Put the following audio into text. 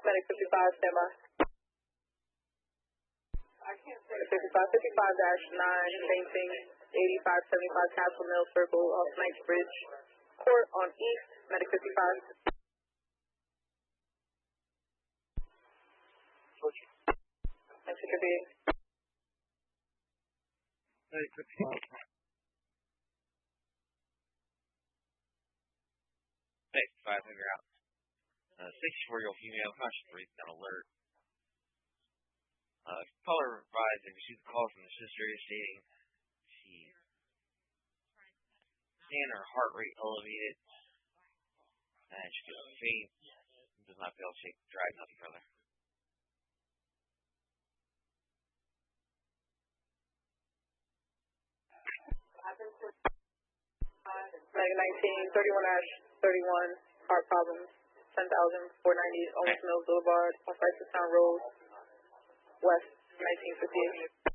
Medic 55, stand by. Medic 5555-9, changing 8575 Castle Mill Circle off Knightsbridge Court on East, Medic 55. Medic 58. Medic 55. Medic 5, you're out. 64-year-old female, conscious breathing on alert. Caller provides and received a call from the sister stating she seeing her heart rate elevated and she feels faint and does not feel safe to drive nothing further. Medic 19, 31-31, heart problems, 10,490, Owens Mills Boulevard, off Ricestown Road, West, 1958.